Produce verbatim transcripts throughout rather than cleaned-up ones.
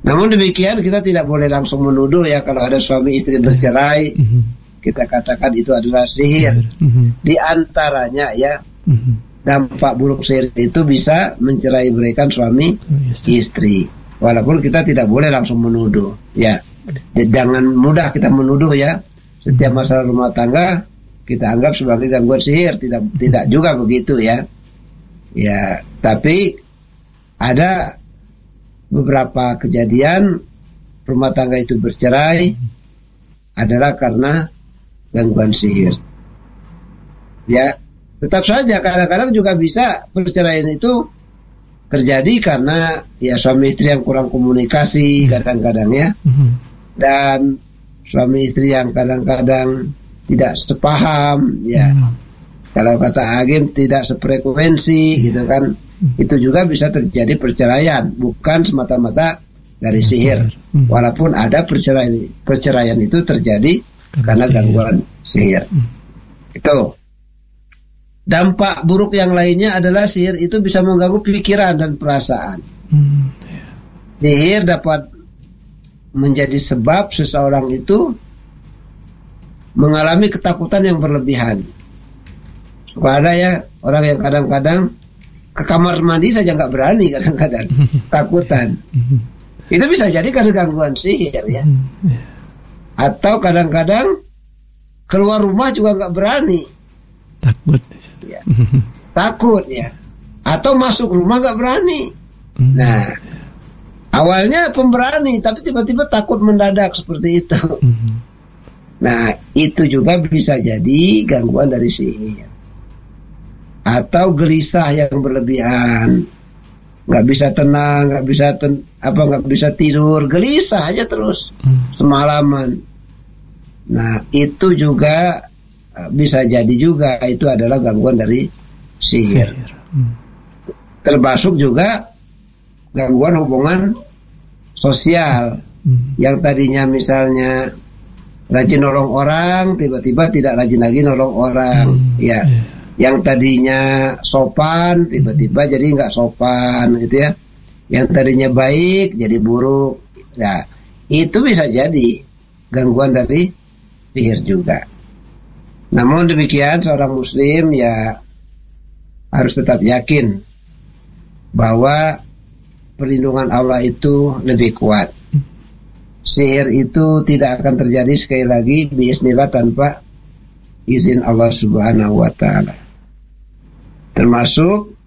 Namun demikian kita tidak boleh langsung menuduh ya kalau ada suami istri bercerai, mm-hmm. kita katakan itu adalah sihir. Mm-hmm. Di antaranya ya mm-hmm. dampak buruk sihir itu bisa mencerai beraikan suami oh, istri. Walaupun kita tidak boleh langsung menuduh ya. Jangan mudah kita menuduh ya. Setiap masalah rumah tangga kita anggap sebagai gangguan sihir, tidak tidak juga begitu ya. Ya, tapi ada beberapa kejadian rumah tangga itu bercerai adalah karena gangguan sihir. Ya, tetap saja kadang-kadang juga bisa perceraian itu terjadi karena ya suami istri yang kurang komunikasi kadang-kadang ya. Dan suami istri yang kadang-kadang tidak sepaham ya. Kalau kata Agim tidak sefrekuensi gitu kan. Itu juga bisa terjadi perceraian, bukan semata-mata dari sihir. Hmm. Walaupun ada perceraian, perceraian itu terjadi karena, karena sihir. Gangguan sihir. Hmm. Itu. Dampak buruk yang lainnya adalah sihir itu bisa mengganggu pikiran dan perasaan. Hmm. Sihir dapat menjadi sebab seseorang itu mengalami ketakutan yang berlebihan. Suka ada ya orang yang kadang-kadang ke kamar mandi saja nggak berani kadang-kadang takutan. Itu bisa jadi karena gangguan sihir ya. Atau kadang-kadang keluar rumah juga nggak berani. Takut. Ya. Takut ya. Atau masuk rumah nggak berani. Nah, awalnya pemberani tapi tiba-tiba takut mendadak seperti itu. Nah, itu juga bisa jadi gangguan dari sihir. Atau gelisah yang berlebihan, nggak bisa tenang, nggak bisa ten, apa nggak bisa tidur, gelisah aja terus semalaman. Nah itu juga bisa jadi juga itu adalah gangguan dari sihir. sihir. Hmm. Termasuk juga gangguan hubungan sosial hmm. yang tadinya misalnya rajin nolong orang, tiba-tiba tidak rajin lagi nolong orang, hmm. ya. Yeah. Yang tadinya sopan tiba-tiba jadi nggak sopan gitu ya. Yang tadinya baik jadi buruk. Nah, itu bisa jadi gangguan dari sihir juga. Namun demikian seorang muslim ya harus tetap yakin bahwa perlindungan Allah itu lebih kuat. Sihir itu tidak akan terjadi sekali lagi biiznillah tanpa izin Allah Subhanahu wa taala. Termasuk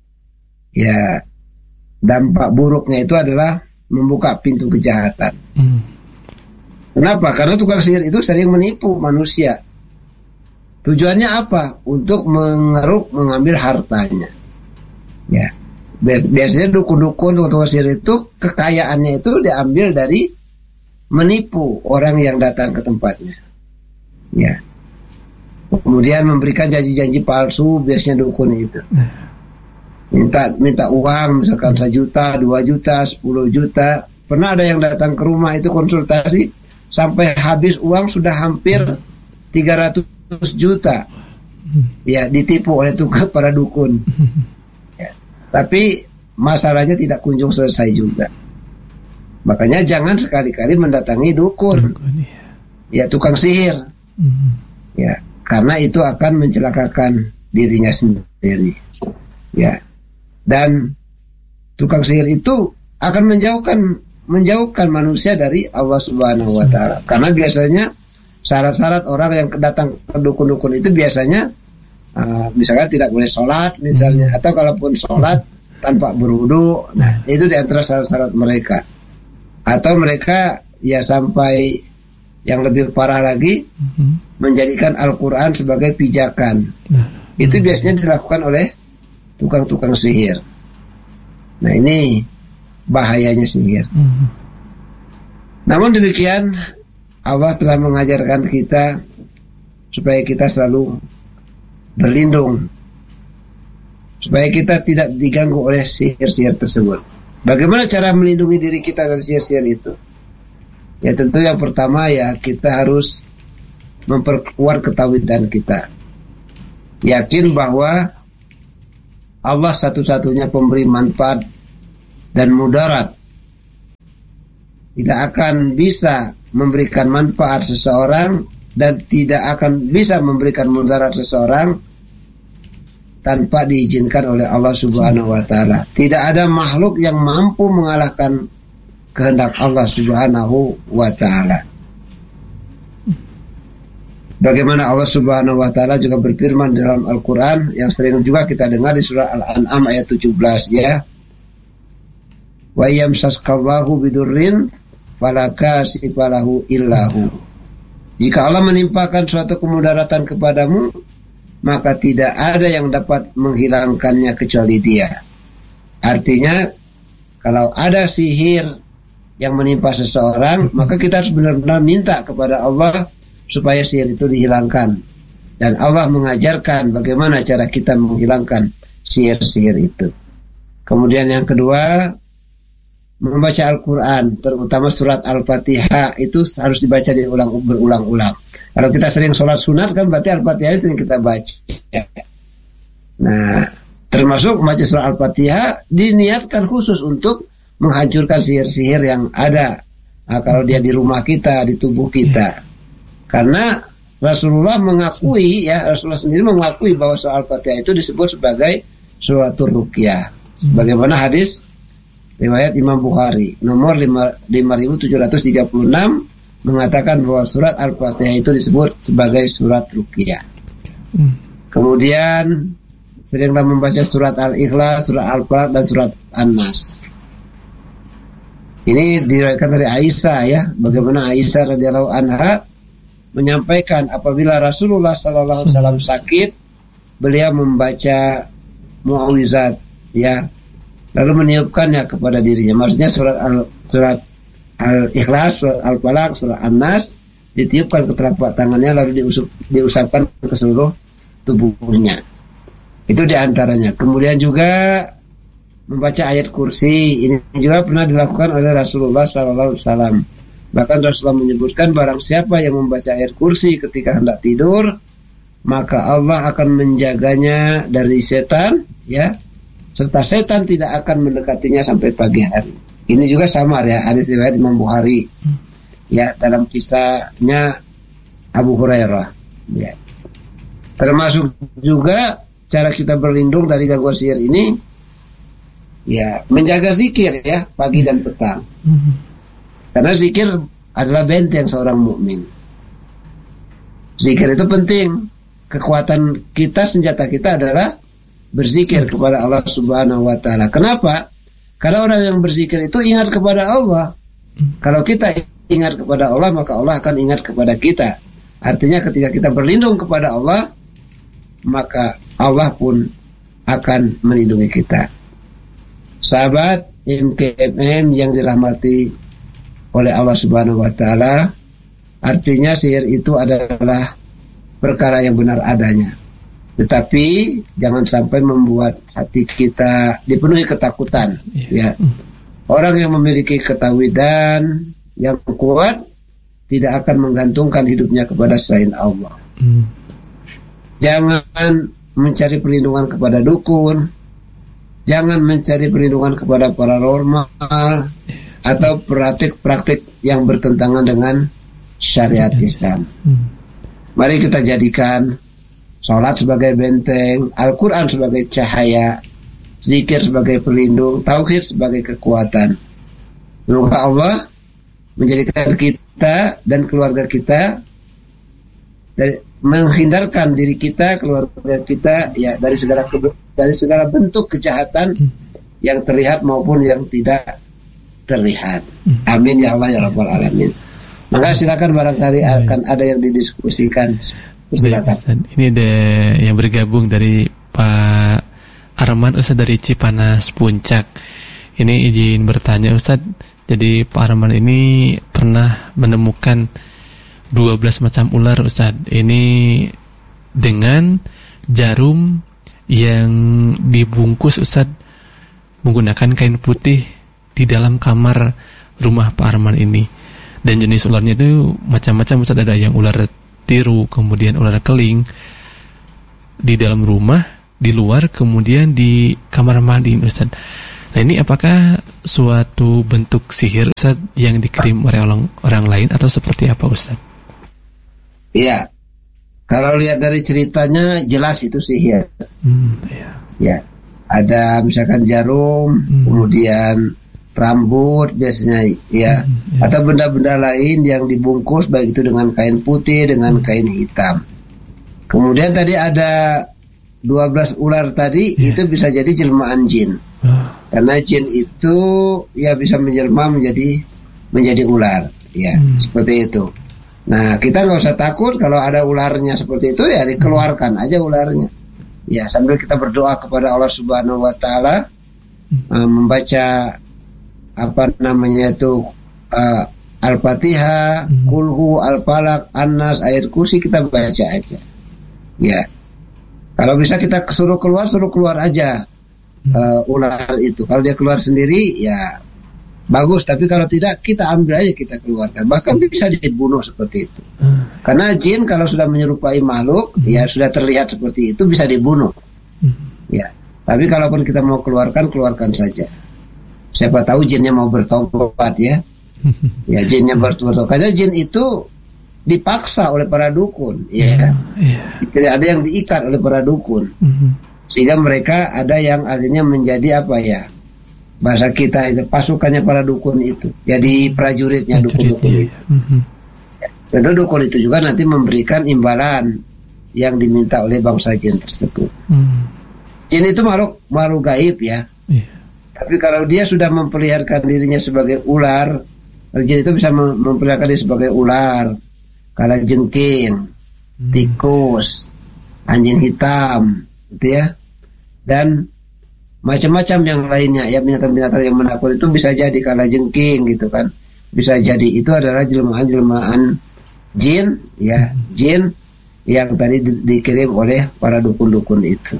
ya dampak buruknya itu adalah membuka pintu kejahatan. Hmm. Kenapa? Karena tukang sihir itu sering menipu manusia. Tujuannya apa? Untuk mengeruk, mengambil hartanya. Ya, biasanya dukun-dukun tukang sihir itu kekayaannya itu diambil dari menipu orang yang datang ke tempatnya. Ya. Kemudian memberikan janji-janji palsu, biasanya dukun itu. Minta minta uang, misalkan sejuta, dua juta, sepuluh juta. Pernah ada yang datang ke rumah itu konsultasi, sampai habis uang sudah hampir tiga ratus juta. Ya, ditipu oleh tukang para dukun. Ya. Tapi masalahnya tidak kunjung selesai juga. Makanya jangan sekali-kali mendatangi dukun. Ya, tukang sihir. Ya. Karena itu akan mencelakakan dirinya sendiri. Ya. Dan tukang sihir itu akan menjauhkan menjauhkan manusia dari Allah Subhanahu wa taala. Karena biasanya syarat-syarat orang yang datang ke dukun-dukun itu biasanya uh, misalkan tidak boleh sholat misalnya, atau kalaupun sholat tanpa berwudu. Nah, itu di antara syarat-syarat mereka. Atau mereka ya sampai yang lebih parah lagi uh-huh. menjadikan Al-Quran sebagai pijakan. uh-huh. Itu biasanya dilakukan oleh tukang-tukang sihir. Nah, ini bahayanya sihir. uh-huh. Namun demikian Allah telah mengajarkan kita supaya kita selalu berlindung, supaya kita tidak diganggu oleh sihir-sihir tersebut. Bagaimana cara melindungi diri kita dari sihir-sihir itu? Ya tentu yang pertama ya kita harus memperkuat ketakwaan kita. Yakin bahwa Allah satu-satunya pemberi manfaat dan mudarat tidak akan bisa memberikan manfaat seseorang dan tidak akan bisa memberikan mudarat seseorang tanpa diizinkan oleh Allah Subhanahu wa taala. Tidak ada makhluk yang mampu mengalahkan kehendak Allah Subhanahu wa taala. Bagaimana Allah Subhanahu wa taala juga berfirman dalam Al-Qur'an yang sering juga kita dengar di surah Al-An'am ayat tujuh belas ya. Wa yamsaskallahu bidurrin fala kashifa lahu illahu. Jika Allah menimpakan suatu kemudaratan kepadamu, maka tidak ada yang dapat menghilangkannya kecuali Dia. Artinya kalau ada sihir yang menimpa seseorang, maka kita harus benar-benar minta kepada Allah supaya sihir itu dihilangkan. Dan Allah mengajarkan bagaimana cara kita menghilangkan sihir-sihir itu. Kemudian yang kedua, membaca Al-Quran, terutama surat Al-Fatihah itu harus dibaca diulang berulang-ulang. Kalau kita sering sholat sunat kan berarti Al-Fatihah sering kita baca. Nah, termasuk membaca surat Al-Fatihah diniatkan khusus untuk menghancurkan sihir-sihir yang ada. Nah, kalau dia di rumah kita, di tubuh kita. Karena Rasulullah mengakui, ya Rasulullah sendiri mengakui bahwa soal Al-Fatihah itu disebut sebagai suatu ruqyah. Bagaimana hadis riwayat Imam Bukhari nomor lima ribu tujuh ratus tiga puluh enam mengatakan bahwa surat Al-Fatihah itu disebut sebagai surat ruqyah. Kemudian seringlah membaca surat Al-Ikhlas, surat Al-Falaq dan surat An-Nas. Ini diriwayatkan dari Aisyah ya, bagaimana Aisyah radhiyallahu anha menyampaikan apabila Rasulullah sallallahu alaihi wasallam sakit, beliau membaca muawizat ya, lalu meniupkannya kepada dirinya. Maksudnya surat al surat Al-Ikhlas, surat Al-Falaq, surat An-Nas ditiupkan ke telapak tangannya lalu diusup, diusapkan ke seluruh tubuhnya. Itu diantaranya. Kemudian juga membaca ayat kursi, ini juga pernah dilakukan oleh Rasulullah sallallahu alaihi wasallam. Bahkan Rasulullah menyebutkan barang siapa yang membaca ayat kursi ketika hendak tidur, maka Allah akan menjaganya dari setan ya, serta setan tidak akan mendekatinya sampai pagi hari. Ini juga sama ya, hadis riwayat Imam Bukhari ya, dalam kisahnya Abu Hurairah ya. Termasuk juga cara kita berlindung dari gangguan sihir ini ya, menjaga zikir ya, pagi dan petang. Karena zikir adalah benteng seorang mukmin. Zikir itu penting. Kekuatan kita, senjata kita adalah berzikir kepada Allah Subhanahu wa taala. Kenapa? Karena orang yang berzikir itu ingat kepada Allah. Kalau kita ingat kepada Allah, maka Allah akan ingat kepada kita. Artinya ketika kita berlindung kepada Allah, maka Allah pun akan melindungi kita. Sahabat M K M M yang dirahmati oleh Allah Subhanahu wa taala, artinya sihir itu adalah perkara yang benar adanya. Tetapi jangan sampai membuat hati kita dipenuhi ketakutan ya. Orang yang memiliki ketawidan yang kuat tidak akan menggantungkan hidupnya kepada selain Allah. Jangan mencari perlindungan kepada dukun, jangan mencari perlindungan kepada paranormal atau praktik-praktik yang bertentangan dengan syariat Islam. Mari kita jadikan sholat sebagai benteng, Al-Quran sebagai cahaya, zikir sebagai pelindung, tauhid sebagai kekuatan. Semoga Allah menjadikan kita dan keluarga kita dari, menghindarkan diri kita, keluarga kita ya dari segala dari segala bentuk kejahatan yang terlihat maupun yang tidak terlihat. Amin ya Allah ya Rabbal Alamin. Maka silakan barangkali akan ada yang didiskusikan. Silakan. Ini ada yang bergabung dari Pak Arman Ustaz dari Cipanas Puncak. Ini izin bertanya Ustaz. Jadi Pak Arman ini pernah menemukan dua belas macam ular Ustaz. Ini dengan jarum yang dibungkus Ustaz menggunakan kain putih di dalam kamar rumah Pak Arman ini. Dan jenis ularnya itu macam-macam Ustaz, ada yang ular tiru, kemudian ular keling di dalam rumah, di luar, kemudian di kamar mandi Ustaz. Nah ini apakah suatu bentuk sihir Ustaz yang dikirim oleh orang, orang lain atau seperti apa Ustaz? Iya, kalau lihat dari ceritanya jelas itu sihir. Hmm, iya. Ya, ada misalkan jarum, hmm. kemudian rambut biasanya ya, hmm, ya, atau benda-benda lain yang dibungkus baik itu dengan kain putih, dengan kain hitam. Kemudian tadi ada dua belas ular tadi, yeah. itu bisa jadi jelmaan jin. Oh. Karena jin itu ya bisa menjelma menjadi menjadi ular, ya, hmm. seperti itu. Nah, kita nggak usah takut kalau ada ularnya seperti itu, ya dikeluarkan hmm. aja ularnya. Ya, sambil kita berdoa kepada Allah Subhanahu wa taala, hmm. uh, membaca apa namanya itu uh, Al-Fatihah, hmm. Kulhu, Al-Falaq, An-Nas, ayat kursi kita baca aja. Ya, kalau bisa kita suruh keluar, suruh keluar aja uh, ular itu. Kalau dia keluar sendiri, ya bagus. Tapi kalau tidak, kita ambil aja, kita keluarkan. Bahkan bisa dibunuh seperti itu. Karena jin kalau sudah menyerupai makhluk, ya sudah terlihat seperti itu, bisa dibunuh. Ya, tapi kalaupun kita mau keluarkan, keluarkan saja. Siapa tahu jinnya mau bertobat ya. Ya, jinnya bertobat. Karena jin itu dipaksa oleh para dukun, ya. Yeah, yeah. Ada yang diikat oleh para dukun, mm-hmm. sehingga mereka ada yang akhirnya menjadi apa ya? Bahasa kita itu pasukannya para dukun itu, jadi prajuritnya dukun-dukun itu. Mm-hmm. Tentu dukun itu juga nanti memberikan imbalan yang diminta oleh bangsa jin tersebut. Mm. Jin itu makhluk makhluk gaib ya. Yeah. Tapi kalau dia sudah memperlihatkan dirinya sebagai ular, jin itu bisa memperlihatkan diri sebagai ular, kalajengking, hmm. tikus, anjing hitam, gitu ya, dan macam-macam yang lainnya. Ya, binatang-binatang yang menakut itu bisa jadi kalajengking gitu kan, bisa jadi itu adalah jelmaan-jelmaan jin, ya, jin yang tadi di- dikirim oleh para dukun-dukun itu.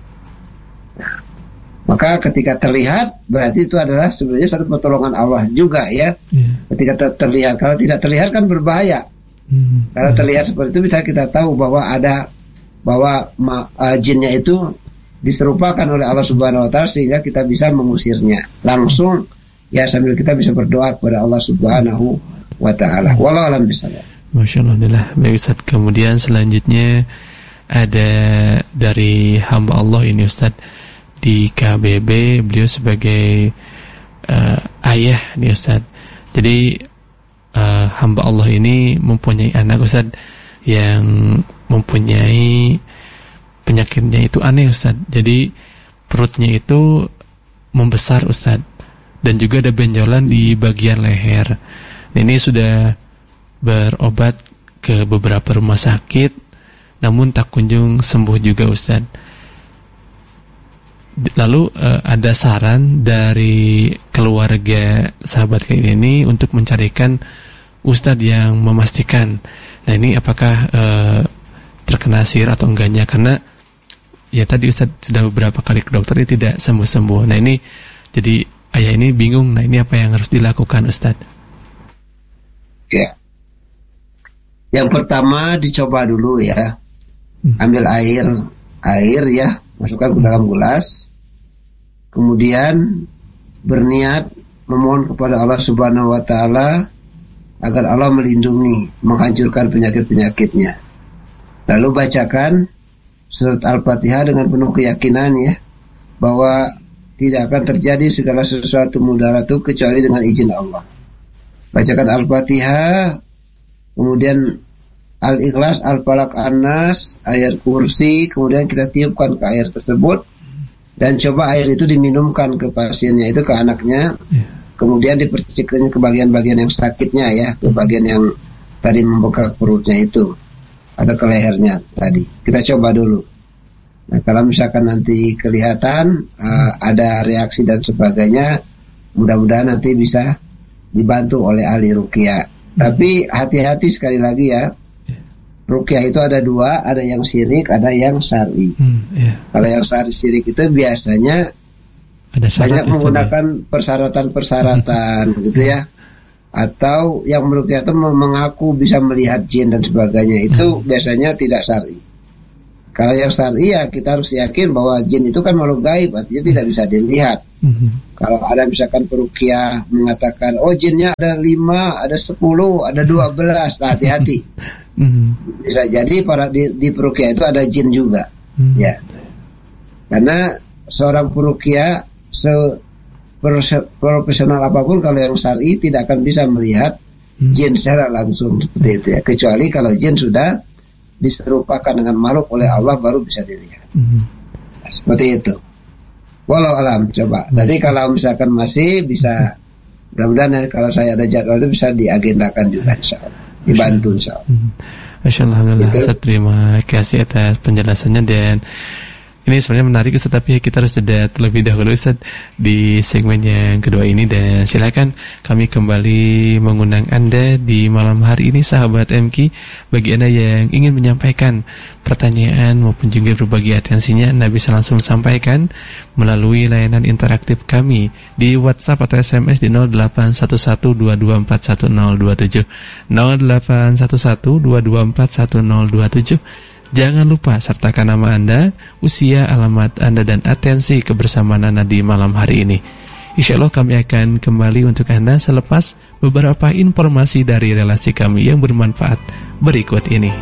Nah, maka ketika terlihat berarti itu adalah sebenarnya satu pertolongan Allah juga ya. Yeah. Ketika ter- terlihat, kalau tidak terlihat kan berbahaya. Hmm. Kalau terlihat seperti itu bisa kita tahu bahwa ada bahwa ma, uh, jinnya itu diserupakan oleh Allah Subhanahu wa taala sehingga kita bisa mengusirnya langsung ya, sambil kita bisa berdoa kepada Allah Subhanahu wa taala. Wallahu a'lam bishawab. Masyaallah. Baik Ustaz, kemudian selanjutnya ada dari hamba Allah ini Ustaz di K B B, beliau sebagai uh, ayah nih Ustaz. Jadi Uh, hamba Allah ini mempunyai anak Ustaz yang mempunyai penyakitnya itu aneh Ustaz. Jadi perutnya itu membesar Ustaz, dan juga ada benjolan di bagian leher. Nah, ini sudah berobat ke beberapa rumah sakit, namun tak kunjung sembuh juga Ustaz. Lalu uh, ada saran dari keluarga sahabat kayak ini untuk mencarikan ustadz yang memastikan. Nah ini apakah uh, terkena sihir atau enggaknya? Karena ya tadi ustadz sudah beberapa kali ke dokter ini tidak sembuh-sembuh. Nah ini jadi ayah ini bingung. Nah ini apa yang harus dilakukan ustadz? Ya, yang pertama dicoba dulu ya, ambil air air ya, masukkan ke dalam gelas, kemudian berniat memohon kepada Allah Subhanahu wa taala agar Allah melindungi, menghancurkan penyakit-penyakitnya. Lalu bacakan surat Al-Fatihah dengan penuh keyakinan ya, bahwa tidak akan terjadi segala sesuatu mudarat kecuali dengan izin Allah. Bacakan Al-Fatihah, kemudian Al-Ikhlas, Al-Falaq, An-Nas, ayat kursi, kemudian kita tiupkan ke air tersebut dan coba air itu diminumkan ke pasiennya itu, ke anaknya. Kemudian dipercikkan ke bagian-bagian yang sakitnya ya, ke bagian yang tadi membengkak perutnya itu atau ke lehernya tadi. Kita coba dulu. Nah, kalau misalkan nanti kelihatan uh, ada reaksi dan sebagainya, mudah-mudahan nanti bisa dibantu oleh ahli ruqyah. Tapi hati-hati sekali lagi ya. Ruqyah itu ada dua, ada yang syirik, ada yang syar'i. Hmm, yeah. Kalau yang syar'i syirik itu biasanya ada banyak menggunakan persyaratan-persyaratan gitu ya. Atau yang meruqyah itu mengaku bisa melihat jin dan sebagainya, itu hmm. biasanya tidak syar'i. Kalau yang syar'i ya kita harus yakin bahwa jin itu kan makhluk gaib, artinya tidak bisa dilihat. Mm-hmm. Kalau ada misalkan peruqyah mengatakan, oh jinnya ada lima, ada sepuluh, ada dua belas, nah hati-hati. Mm-hmm. Bisa jadi para di, di peruqyah itu ada jin juga, mm-hmm. ya. Karena seorang peruqyah se profesional apapun kalau yang syar'i tidak akan bisa melihat mm-hmm. jin secara langsung seperti itu ya. Kecuali kalau jin sudah diserupakan dengan makhluk oleh Allah baru bisa dilihat. Mm-hmm. Nah, seperti itu. Walau alam, coba. Nanti kalau misalkan masih bisa, mudah-mudahan kalau saya ada jadwal itu bisa diagendakan juga, insya Allah. Dibantu, insya Allah. Mm-hmm. Masya Allah, Alhamdulillah. Gitu. Terima kasih atas penjelasannya, dan ini sebenarnya menarik Ustaz, tapi kita harus jeda terlebih dahulu Ustaz di segmen yang kedua ini, dan silakan kami kembali mengundang Anda di malam hari ini sahabat M K. Bagi Anda yang ingin menyampaikan pertanyaan maupun juga berbagi atensinya, Anda bisa langsung sampaikan melalui layanan interaktif kami di WhatsApp atau S M S di nol delapan satu satu dua dua empat satu nol dua tujuh nol delapan satu satu dua dua empat satu nol dua tujuh. Jangan lupa sertakan nama Anda, usia, alamat Anda, dan atensi kebersamaan Anda di malam hari ini. Insya Allah kami akan kembali untuk Anda selepas beberapa informasi dari relasi kami yang bermanfaat berikut ini.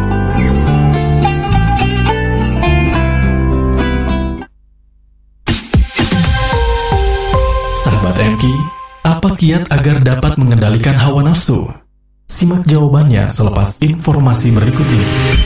Sahabat M K, apa kiat agar dapat mengendalikan hawa nafsu? Simak jawabannya selepas informasi berikut ini.